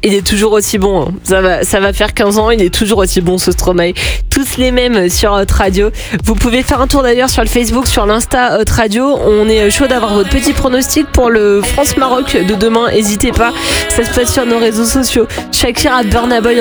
Il est toujours aussi bon, hein. Ça va faire 15 ans, il est toujours aussi bon ce Stromae. Tous les mêmes sur Hot Radio. Vous pouvez faire un tour d'ailleurs sur le Facebook, sur l'Insta Hot Radio. On est chaud d'avoir votre petit pronostic pour le France-Maroc de demain. N'hésitez pas, ça se passe sur nos réseaux sociaux. Shakira, Burna Boy